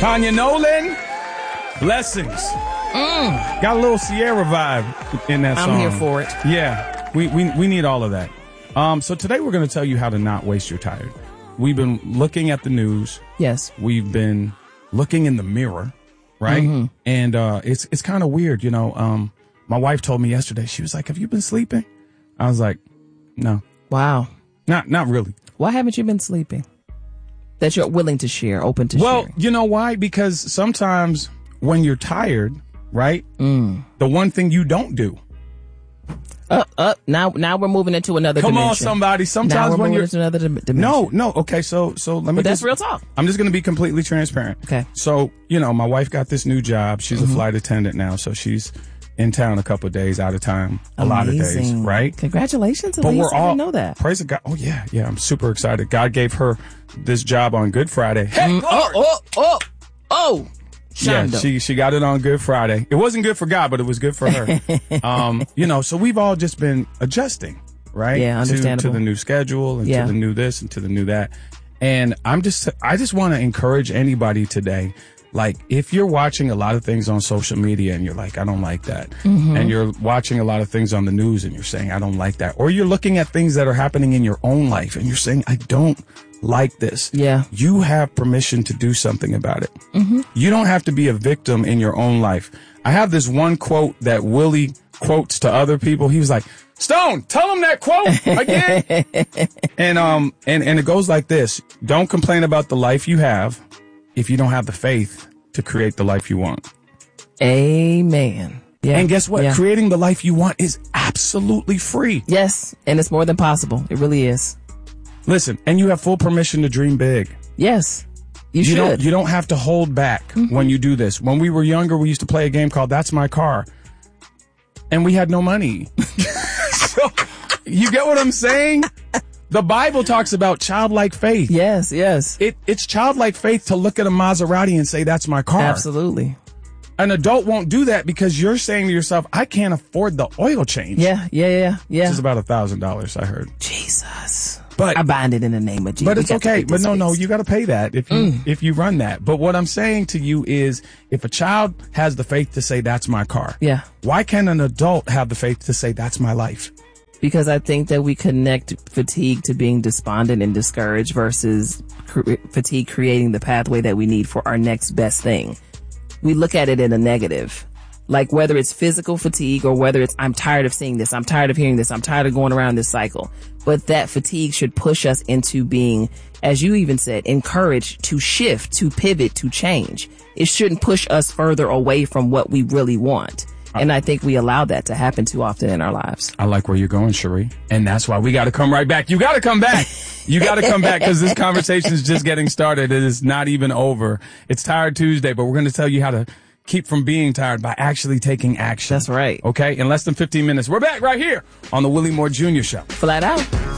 Tanya Nolan, Blessings. Got a little Sierra vibe in that song. I'm here for it. Yeah, we need all of that. So today we're going to tell you how to not waste your tired. We've been looking at the news. Yes. We've been looking in the mirror, right? Mm-hmm. And it's kind of weird, you know. My wife told me yesterday, she was like, "Have you been sleeping?" I was like, "No." Wow. Not really. Why haven't you been sleeping? That you're willing to share, open to share. Well, you know why? Because sometimes when you're tired, right? The one thing you don't do. Now we're moving into another dimension. Come on, somebody. Sometimes when you're into another dimension. No. Okay, so let me. But that's real talk. I'm just going to be completely transparent. Okay. So my wife got this new job. She's a flight attendant now, so she's in town a couple of days, out of time a lot of days, right? Congratulations, but Elise. I didn't know that. Praise God. Oh yeah, I'm super excited. God gave her this job on Good Friday. Hey, oh. Shondo. Yeah, she got it on Good Friday. It wasn't good for God, but it was good for her. So we've all just been adjusting, right? Yeah, understandable. To the new schedule and to the new this and to the new that. And I just want to encourage anybody today. Like, if you're watching a lot of things on social media and you're like, I don't like that. And you're watching a lot of things on the news and you're saying, I don't like that. Or you're looking at things that are happening in your own life and you're saying, I don't like this. Yeah. You have permission to do something about it. You don't have to be a victim in your own life. I have this one quote that Willie quotes to other people. He was like, Stone, tell him that quote again. and it goes like this. Don't complain about the life you have if you don't have the faith to create the life you want. Amen. Yeah. And guess what? Yeah. Creating the life you want is absolutely free. Yes. And it's more than possible. It really is. Listen, and you have full permission to dream big. Yes. You should. You don't have to hold back when you do this. When we were younger, we used to play a game called That's My Car. And we had no money. So, you get what I'm saying? The Bible talks about childlike faith. Yes. It's childlike faith to look at a Maserati and say, that's my car. Absolutely. An adult won't do that because you're saying to yourself, I can't afford the oil change. Yeah. Which is about $1,000, I heard. Jesus. But I bind it in the name of Jesus. But it's okay. But no, you got to pay that if you run that. But what I'm saying to you is, if a child has the faith to say, that's my car. Yeah. Why can't an adult have the faith to say, that's my life? Because I think that we connect fatigue to being despondent and discouraged versus fatigue creating the pathway that we need for our next best thing. We look at it in a negative, like whether it's physical fatigue or whether it's, I'm tired of seeing this, I'm tired of hearing this, I'm tired of going around this cycle. But that fatigue should push us into being, as you even said, encouraged to shift, to pivot, to change. It shouldn't push us further away from what we really want. And I think we allow that to happen too often in our lives. I like where you're going, Cherie. And that's why we got to come right back. You got to come back. You got to come back because this conversation is just getting started. It is not even over. It's Tired Tuesday, but we're going to tell you how to keep from being tired by actually taking action. That's right. Okay? In less than 15 minutes, we're back right here on the Willie Moore Jr. Show. Flat out.